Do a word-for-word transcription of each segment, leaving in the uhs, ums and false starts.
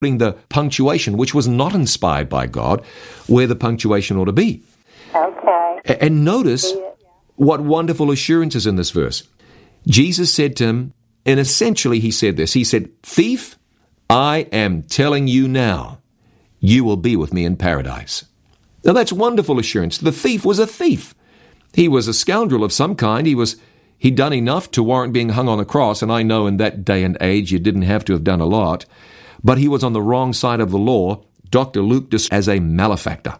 the punctuation, which was not inspired by God, where the punctuation ought to be. Okay. And notice what wonderful assurance is in this verse. Jesus said to him, and essentially he said this, he said, "Thief, I am telling you now, you will be with me in paradise." Now that's wonderful assurance. The thief was a thief. He was a scoundrel of some kind. He was, he'd done enough to warrant being hung on the cross, and I know in that day and age you didn't have to have done a lot, but he was on the wrong side of the law. Doctor Luke described as a malefactor.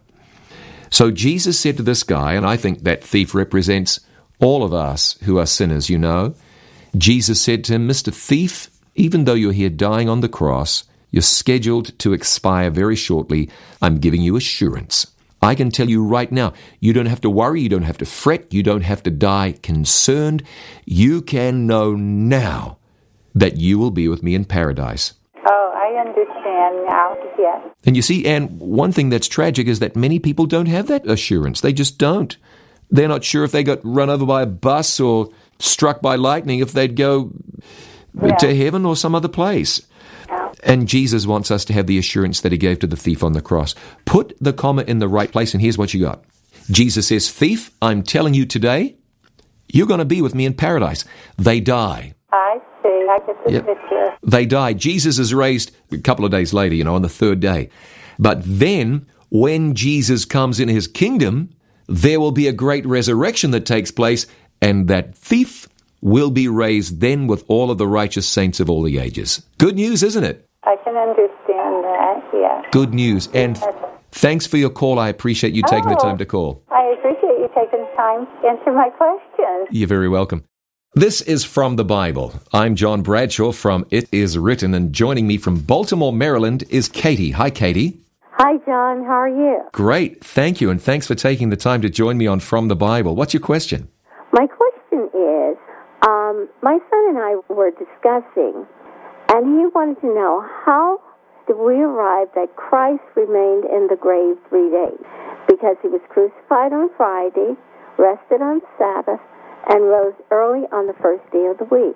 So Jesus said to this guy, and I think that thief represents all of us who are sinners, you know. Jesus said to him, "Mister Thief, even though you're here dying on the cross, you're scheduled to expire very shortly. I'm giving you assurance. I can tell you right now, you don't have to worry, you don't have to fret, you don't have to die concerned. You can know now that you will be with me in paradise." Oh, I understand now, yes. And you see, Anne, one thing that's tragic is that many people don't have that assurance. They just don't. They're not sure if they got run over by a bus or struck by lightning, if they'd go Yeah. to heaven or some other place. Yeah. And Jesus wants us to have the assurance that he gave to the thief on the cross. Put the comma in the right place, and here's what you got. Jesus says, "Thief, I'm telling you today, you're going to be with me in paradise." They die. I see. I get the Yep. picture. They die. Jesus is raised a couple of days later, you know, on the third day. But then, when Jesus comes in his kingdom, there will be a great resurrection that takes place, and that thief will be raised then with all of the righteous saints of all the ages. Good news, isn't it? I can understand that, yes. Good news. And thanks for your call. I appreciate you taking the Oh. time to call. I appreciate you taking time to answer my questions. You're very welcome. This is From the Bible. I'm John Bradshaw from It Is Written, and joining me from Baltimore, Maryland is Katie. Hi, Katie. Hi, John. How are you? Great. Thank you, and thanks for taking the time to join me on From the Bible. What's your question? My question is, um, my son and I were discussing, and he wanted to know, how did we arrive that Christ remained in the grave three days? Because he was crucified on Friday, rested on Sabbath, and rose early on the first day of the week.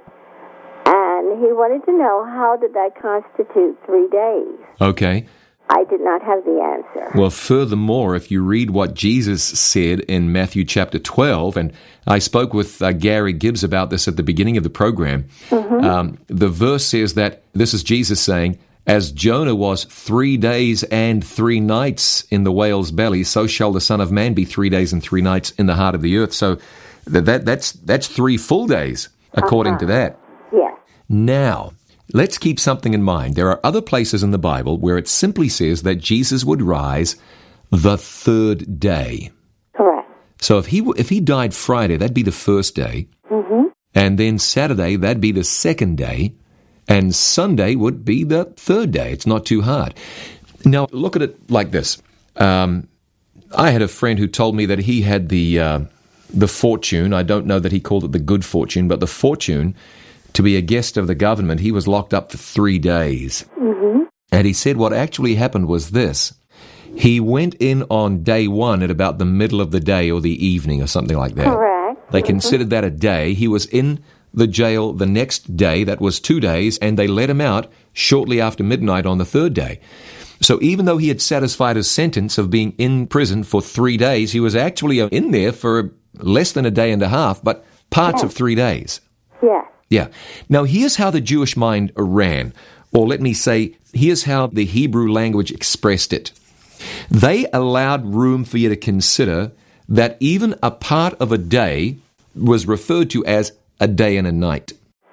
And he wanted to know, how did that constitute three days? Okay. I did not have the answer. Well, furthermore, if you read what Jesus said in Matthew chapter twelve, and I spoke with uh, Gary Gibbs about this at the beginning of the program, Mm-hmm. um, the verse says that, this is Jesus saying, "As Jonah was three days and three nights in the whale's belly, so shall the Son of Man be three days and three nights in the heart of the earth." So that, that that's that's three full days, according Uh-huh. to that. Yes. Now, let's keep something in mind. There are other places in the Bible where it simply says that Jesus would rise the third day. Correct. So if he if he died Friday, that'd be the first day. Mm-hmm. And then Saturday, that'd be the second day. And Sunday would be the third day. It's not too hard. Now, look at it like this. Um, I had a friend who told me that he had the uh, the fortune, I don't know that he called it the good fortune, but the fortune to be a guest of the government. He was locked up for three days. Mm-hmm. And he said what actually happened was this. He went in on day one at about the middle of the day or the evening or something like that. Correct. They Mm-hmm. considered that a day. He was in the jail the next day. That was two days. And they let him out shortly after midnight on the third day. So even though he had satisfied his sentence of being in prison for three days, he was actually in there for less than a day and a half, but parts Yes. of three days. Yes. Yeah. Now, here's how the Jewish mind ran, or let me say, here's how the Hebrew language expressed it. They allowed room for you to consider that even a part of a day was referred to as a day and a night.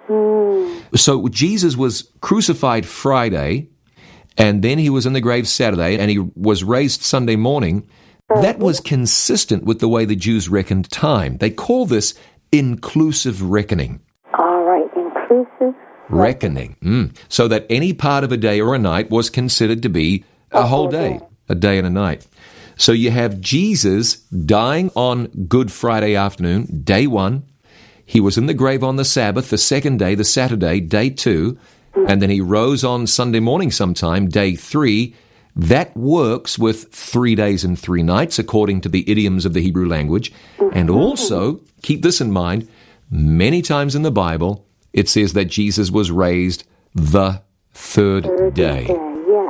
Mm. So Jesus was crucified Friday, and then he was in the grave Saturday, and he was raised Sunday morning. That was consistent with the way the Jews reckoned time. They call this inclusive reckoning. All right, inclusive. Reckoning. Mm. So that any part of a day or a night was considered to be a whole day, a day and a night. So you have Jesus dying on Good Friday afternoon, day one. He was in the grave on the Sabbath, the second day, the Saturday, day two. And then he rose on Sunday morning sometime, day three. That works with three days and three nights, according to the idioms of the Hebrew language. And also, keep this in mind, many times in the Bible, it says that Jesus was raised the third day. Yes.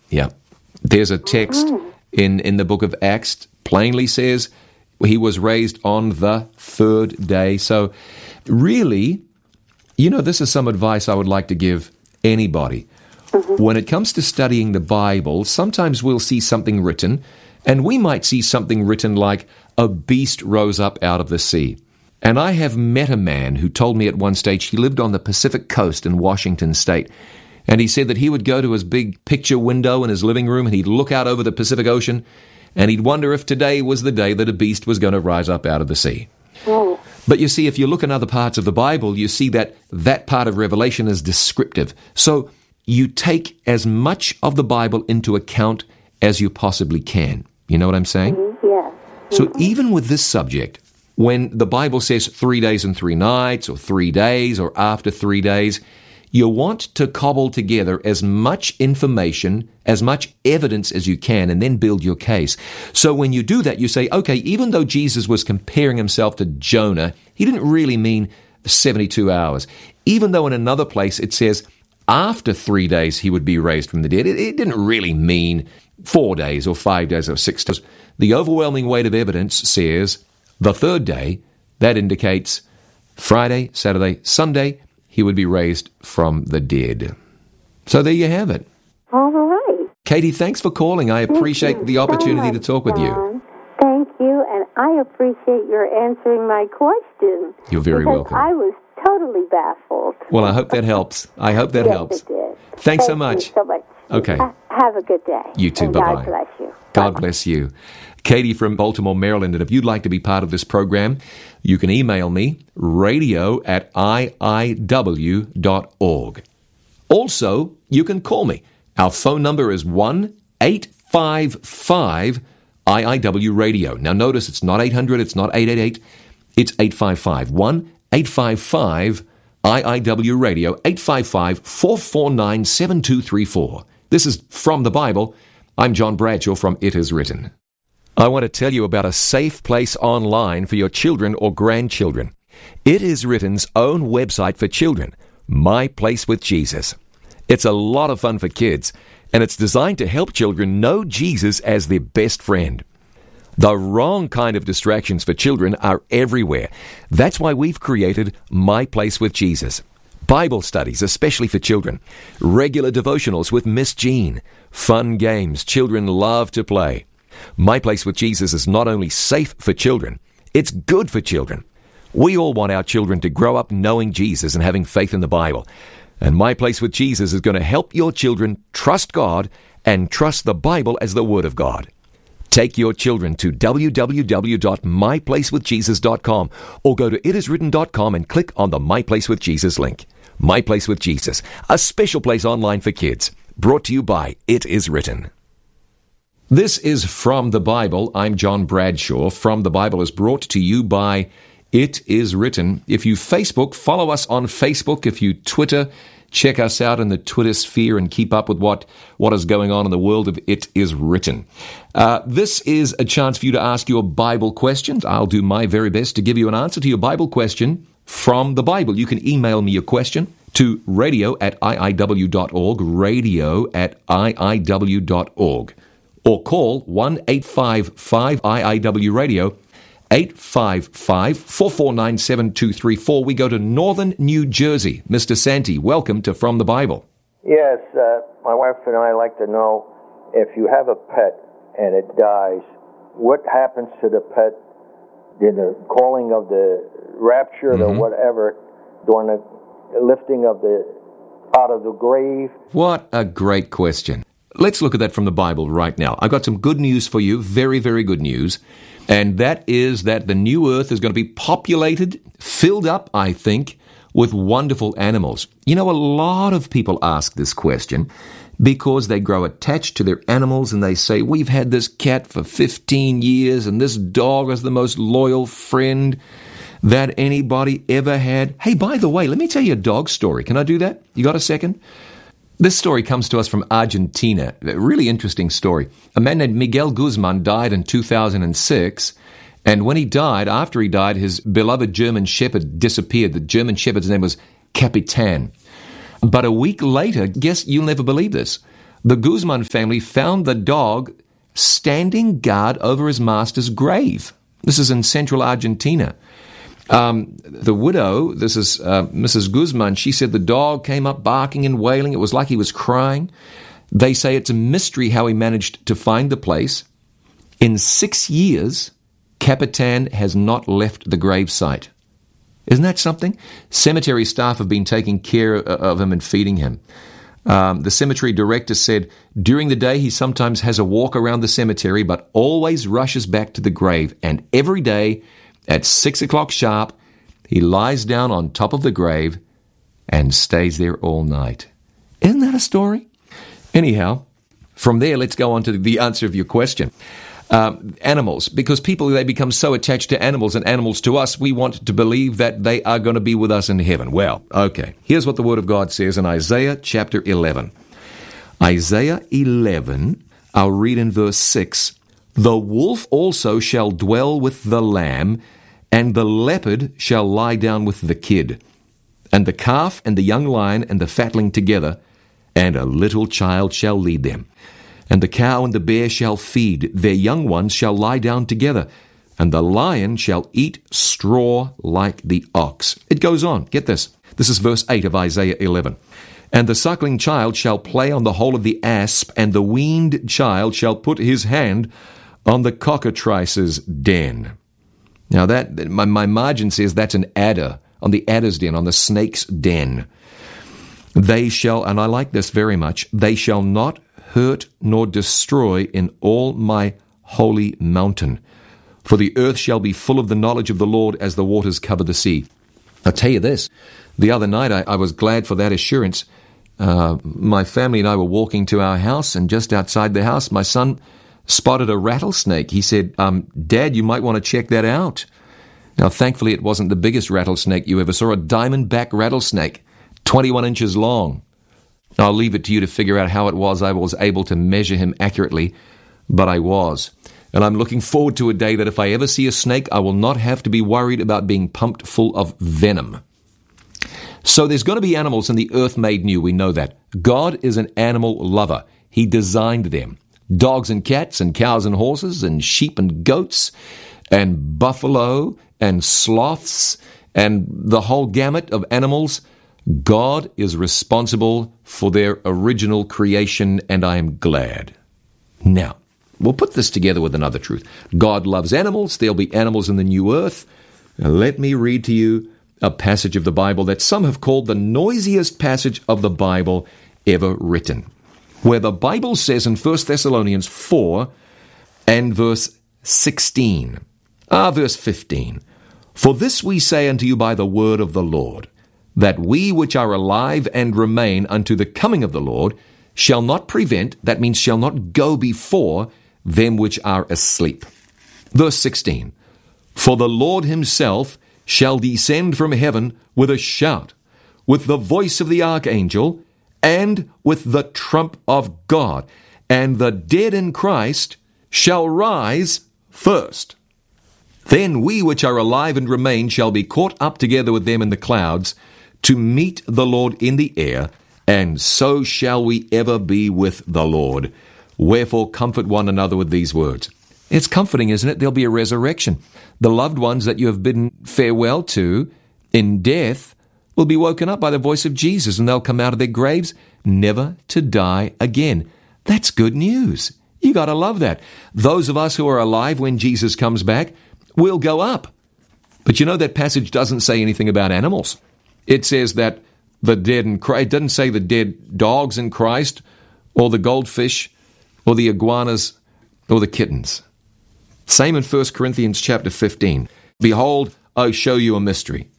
Yeah. There's a text oh. in, in the book of Acts plainly says he was raised on the third day. So really, you know, this is some advice I would like to give anybody. Mm-hmm. When it comes to studying the Bible, sometimes we'll see something written, and we might see something written like, a beast rose up out of the sea. And I have met a man who told me at one stage he lived on the Pacific coast in Washington State. And he said that he would go to his big picture window in his living room and he'd look out over the Pacific Ocean and he'd wonder if today was the day that a beast was going to rise up out of the sea. Oh. But you see, if you look in other parts of the Bible, you see that that part of Revelation is descriptive. So you take as much of the Bible into account as you possibly can. You know what I'm saying? Mm-hmm. Yeah. Mm-hmm. So even with this subject, when the Bible says three days and three nights, or three days, or after three days, you want to cobble together as much information, as much evidence as you can, and then build your case. So when you do that, you say, okay, even though Jesus was comparing himself to Jonah, he didn't really mean seventy-two hours. Even though in another place it says after three days he would be raised from the dead, it, it didn't really mean four days or five days or six days. The overwhelming weight of evidence says the third day. That indicates Friday, Saturday, Sunday, he would be raised from the dead. So there you have it. All right. Katie, thanks for calling. I appreciate the opportunity so much, to talk with John. you. Thank you, and I appreciate your answering my question. You're very welcome. I was totally baffled. Well, I hope that helps. I hope that yes, helps. It did. Thanks Thank so much. You so much. Okay. Ha- have a good day. You too. And Bye-bye. God bless you. God Bye-bye. bless you. Katie from Baltimore, Maryland. And if you'd like to be part of this program, you can email me, radio at I I W dot org. Also, you can call me. Our phone number is one eight five five I I W radio. Now notice it's not eight hundred, it's not eight eight eight, it's eight five five. one eight five five I I W radio, eight five five, four four nine, seven two three four. This is From the Bible. I'm John Bradshaw from It Is Written. I want to tell you about a safe place online for your children or grandchildren. It Is Written's own website for children, My Place with Jesus. It's a lot of fun for kids, and it's designed to help children know Jesus as their best friend. The wrong kind of distractions for children are everywhere. That's why we've created My Place with Jesus. Bible studies, especially for children. Regular devotionals with Miss Jean. Fun games children love to play. My Place with Jesus is not only safe for children, it's good for children. We all want our children to grow up knowing Jesus and having faith in the Bible. And My Place with Jesus is going to help your children trust God and trust the Bible as the Word of God. Take your children to w w w dot my place with jesus dot com or go to it is written dot com and click on the My Place with Jesus link. My Place with Jesus, a special place online for kids. Brought to you by It Is Written. This is From the Bible. I'm John Bradshaw. From the Bible is brought to you by It Is Written. If you Facebook, follow us on Facebook. If you Twitter, check us out in the Twitter sphere and keep up with what, what is going on in the world of It Is Written. Uh, this is a chance for you to ask your Bible questions. I'll do my very best to give you an answer to your Bible question from the Bible. You can email me your question to radio at I I W dot org, radio at I I W dot org. Or call one eight five five I I W radio, eight five five, four four nine, seven two three four. We go to Northern New Jersey. Mister Santee, welcome to From the Bible. Yes, uh, my wife and I like to know, if you have a pet and it dies, what happens to the pet in the calling of the rapture mm-hmm. or whatever, during the lifting of the out of the grave? What a great question. Let's look at that from the Bible right now. I've got some good news for you, very, very good news. And that is that the new earth is going to be populated, filled up, I think, with wonderful animals. You know, a lot of people ask this question because they grow attached to their animals and they say, we've had this cat for fifteen years and this dog is the most loyal friend that anybody ever had. Hey, by the way, let me tell you a dog story. Can I do that? You got a second? This story comes to us from Argentina. A really interesting story. A man named Miguel Guzman died in two thousand six, and when he died, after he died, his beloved German Shepherd disappeared. The German Shepherd's name was Capitan. But a week later, guess, you'll never believe this, The Guzman family found the dog standing guard over his master's grave. This is in central Argentina. Um, the widow, this is uh, Missus Guzman, she said the dog came up barking and wailing. It was like he was crying. They say it's a mystery how he managed to find the place. In six years, Capitan has not left the gravesite. Isn't that something? Cemetery staff have been taking care of him and feeding him. Um, the cemetery director said, during the day he sometimes has a walk around the cemetery, but always rushes back to the grave. And every day at six o'clock sharp, he lies down on top of the grave and stays there all night. Isn't that a story? Anyhow, from there, let's go on to the answer of your question. Um, animals, because people, they become so attached to animals and animals to us, we want to believe that they are going to be with us in heaven. Well, okay, here's what the Word of God says in Isaiah chapter eleven. Isaiah eleven, I'll read in verse six. The wolf also shall dwell with the lamb, and the leopard shall lie down with the kid, and the calf and the young lion and the fatling together, and a little child shall lead them. And the cow and the bear shall feed, their young ones shall lie down together, and the lion shall eat straw like the ox. It goes on. Get this. This is verse eight of Isaiah eleven. And the suckling child shall play on the hole of the asp, and the weaned child shall put his hand on the cockatrice's den. Now that, my, my margin says that's an adder, on the adder's den, on the snake's den. They shall, and I like this very much, they shall not hurt nor destroy in all my holy mountain. For the earth shall be full of the knowledge of the Lord as the waters cover the sea. I'll tell you this, the other night I, I was glad for that assurance. Uh, my family and I were walking to our house, and just outside the house, my son spotted a rattlesnake. He said, um, Dad, you might want to check that out. Now, thankfully, it wasn't the biggest rattlesnake you ever saw, a diamondback rattlesnake, twenty-one inches long. I'll leave it to you to figure out how it was I was able to measure him accurately, but I was. And I'm looking forward to a day that if I ever see a snake, I will not have to be worried about being pumped full of venom. So there's going to be animals in the earth made new, we know that. God is an animal lover. He designed them. Dogs and cats and cows and horses and sheep and goats and buffalo and sloths and the whole gamut of animals. God is responsible for their original creation, and I am glad. Now, we'll put this together with another truth. God loves animals. There'll be animals in the new earth. Now, let me read to you a passage of the Bible that some have called the noisiest passage of the Bible ever written, where the Bible says in First Thessalonians four and verse sixteen, ah, verse fifteen, For this we say unto you by the word of the Lord, that we which are alive and remain unto the coming of the Lord shall not prevent, that means shall not go before, them which are asleep. Verse sixteen, For the Lord himself shall descend from heaven with a shout, with the voice of the archangel, and with the trump of God, and the dead in Christ shall rise first. Then we which are alive and remain shall be caught up together with them in the clouds, to meet the Lord in the air, and so shall we ever be with the Lord. Wherefore comfort one another with these words. It's comforting, isn't it? There'll be a resurrection. The loved ones that you have bidden farewell to in death will be woken up by the voice of Jesus, and they'll come out of their graves never to die again. That's good news. You got to love that. Those of us who are alive when Jesus comes back will go up. But you know, that passage doesn't say anything about animals. It says that the dead in Christ, it doesn't say the dead dogs in Christ, or the goldfish, or the iguanas, or the kittens. Same in First Corinthians chapter fifteen. Behold, I show you a mystery.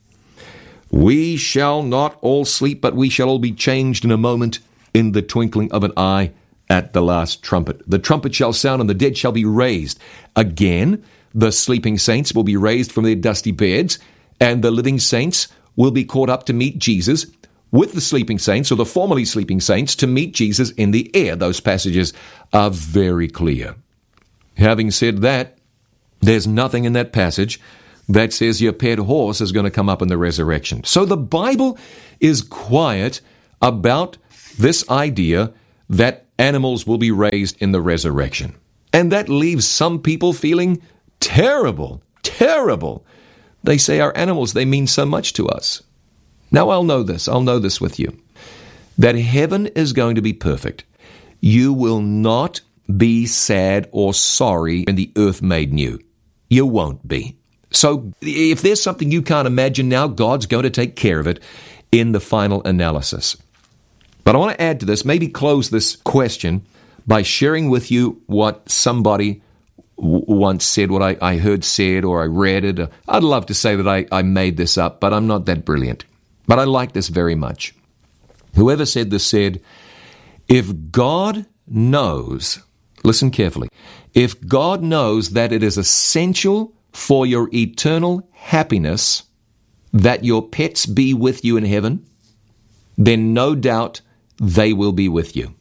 We shall not all sleep, but we shall all be changed in a moment, in the twinkling of an eye, at the last trumpet. The trumpet shall sound, and the dead shall be raised. Again, the sleeping saints will be raised from their dusty beds, and the living saints will be caught up to meet Jesus with the sleeping saints, or the formerly sleeping saints, to meet Jesus in the air. Those passages are very clear. Having said that, there's nothing in that passage that says your pet horse is going to come up in the resurrection. So the Bible is quiet about this idea that animals will be raised in the resurrection. And that leaves some people feeling terrible, terrible. They say our animals, they mean so much to us. Now I'll know this, I'll know this with you, that heaven is going to be perfect. You will not be sad or sorry when the earth made new. You won't be. So if there's something you can't imagine now, God's going to take care of it in the final analysis. But I want to add to this, maybe close this question by sharing with you what somebody w- once said, what I, I heard said, or I read it. I'd love to say that I, I made this up, but I'm not that brilliant. But I like this very much. Whoever said this said, if God knows, listen carefully, if God knows that it is essential for your eternal happiness that your pets be with you in heaven, then no doubt they will be with you.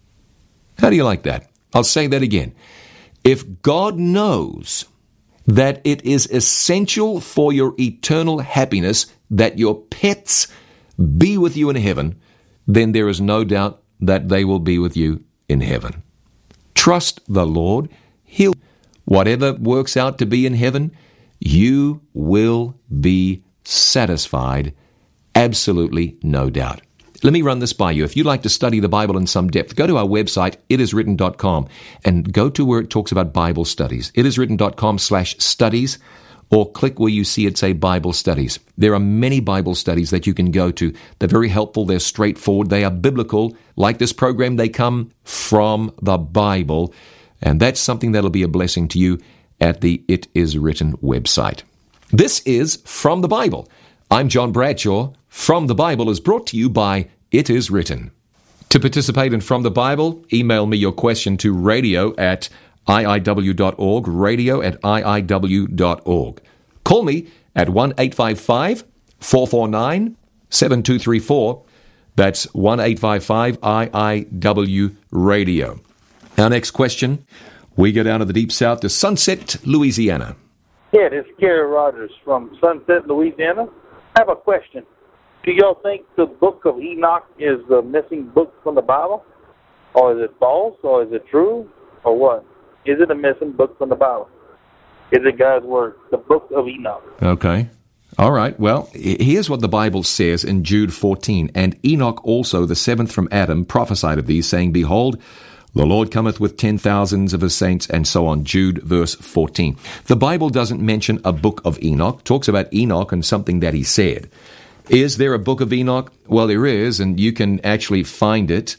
How do you like that? I'll say that again. If God knows that it is essential for your eternal happiness that your pets be with you in heaven, then there is no doubt that they will be with you in heaven. Trust the Lord. He'll, whatever works out to be in heaven, you will be satisfied. Absolutely no doubt. Let me run this by you. If you'd like to study the Bible in some depth, go to our website, it is written dot com, and go to where it talks about Bible studies. it is written dot com slash studies, or click where you see it say Bible studies. There are many Bible studies that you can go to. They're very helpful. They're straightforward. They are biblical. Like this program, they come from the Bible, and that's something that'll be a blessing to you at the It Is Written website. This is From the Bible. I'm John Bradshaw. From the Bible is brought to you by It Is Written. To participate in From the Bible, email me your question to radio at I I W dot org, radio at I I W dot org. Call me at one eight five five, four four nine, seven two three four. That's one eight five five I I W radio. Our next question, we go down to the Deep South to Sunset, Louisiana. Yeah, this is Gary Rogers from Sunset, Louisiana. I have a question. Do y'all think the book of Enoch is the missing book from the Bible? Or is it false? Or is it true? Or what? Is it a missing book from the Bible? Is it God's Word, the book of Enoch? Okay. All right. Well, here's what the Bible says in Jude fourteen. And Enoch also, the seventh from Adam, prophesied of these, saying, Behold, the Lord cometh with ten thousands of his saints, and so on. Jude, verse fourteen. The Bible doesn't mention a book of Enoch. Talks about Enoch and something that he said. Is there a book of Enoch? Well, there is, and you can actually find it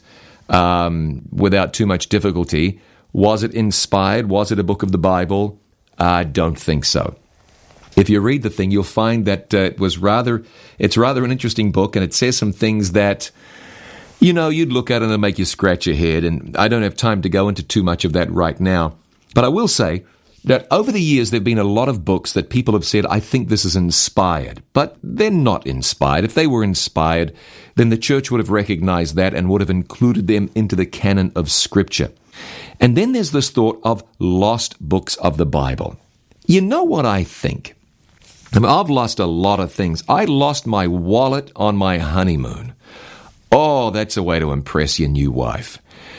um, without too much difficulty. Was it inspired? Was it a book of the Bible? I don't think so. If you read the thing, you'll find that uh, it was rather, it's rather an interesting book, and it says some things that, you know, you'd look at it and make you scratch your head, and I don't have time to go into too much of that right now. But I will say that over the years, there have been a lot of books that people have said, I think this is inspired, but they're not inspired. If they were inspired, then the church would have recognized that and would have included them into the canon of Scripture. And then there's this thought of lost books of the Bible. You know what I think? I mean, I've lost a lot of things. I lost my wallet on my honeymoon. Oh, that's a way to impress your new wife.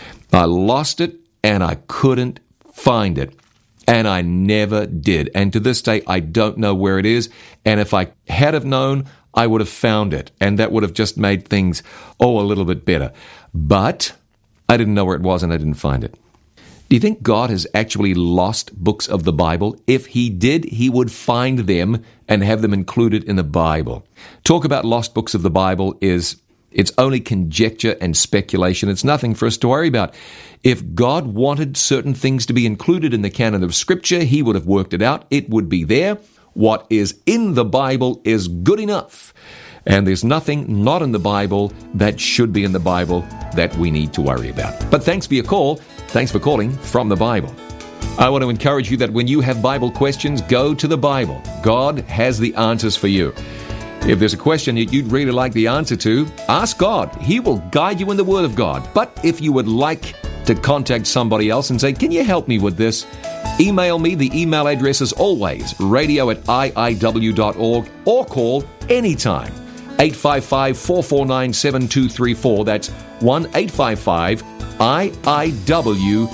I lost it, and I couldn't find it. And I never did. And to this day, I don't know where it is. And if I had have known, I would have found it. And that would have just made things, oh, a little bit better. But I didn't know where it was, and I didn't find it. Do you think God has actually lost books of the Bible? If he did, he would find them and have them included in the Bible. Talk about lost books of the Bible is, it's only conjecture and speculation. It's nothing for us to worry about. If God wanted certain things to be included in the canon of Scripture, he would have worked it out. It would be there. What is in the Bible is good enough. And there's nothing not in the Bible that should be in the Bible that we need to worry about. But thanks for your call. Thanks for calling From the Bible. I want to encourage you that when you have Bible questions, go to the Bible. God has the answers for you. If there's a question that you'd really like the answer to, ask God. He will guide you in the Word of God. But if you would like to contact somebody else and say, can you help me with this? Email me. The email address is always radio at I I W dot org, or call anytime. eight five five, four four nine, seven two three four. That's one eight five five, I I W